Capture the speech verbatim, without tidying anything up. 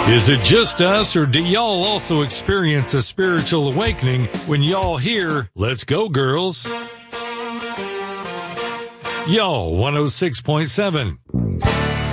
Is it just us, or do y'all also experience a spiritual awakening when y'all hear, "Let's go, girls"? Y'all, one oh six point seven.